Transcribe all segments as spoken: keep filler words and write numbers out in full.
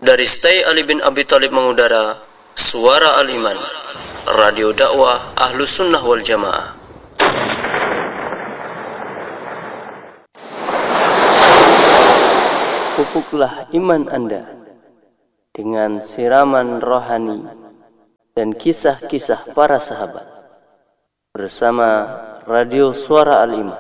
Dari Stay Ali bin Abi Thalib mengudara Suara Al-Iman, Radio dakwah Ahlus Sunnah wal Jamaah. Pupuklah iman Anda dengan siraman rohani dan kisah-kisah para sahabat bersama Radio Suara Al-Iman.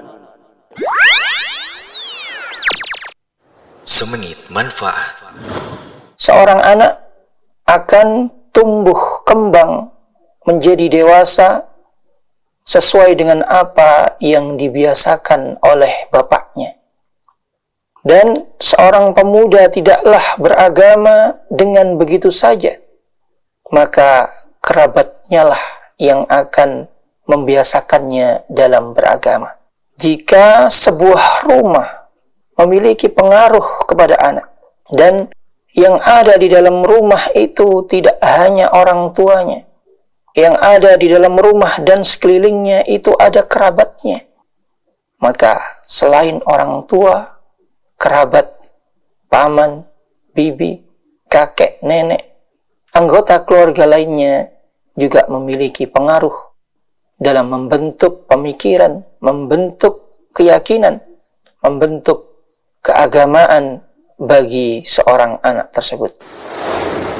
Semenit manfaat. Seorang anak akan tumbuh kembang menjadi dewasa sesuai dengan apa yang dibiasakan oleh bapaknya. Dan seorang pemuda tidaklah beragama dengan begitu saja, maka kerabatnya lah yang akan membiasakannya dalam beragama. Jika sebuah rumah memiliki pengaruh kepada anak, dan yang ada di dalam rumah itu tidak hanya orang tuanya, yang ada di dalam rumah dan sekelilingnya itu ada kerabatnya, maka selain orang tua, kerabat, paman, bibi, kakek, nenek, anggota keluarga lainnya juga memiliki pengaruh dalam membentuk pemikiran, membentuk keyakinan, membentuk keagamaan bagi seorang anak tersebut.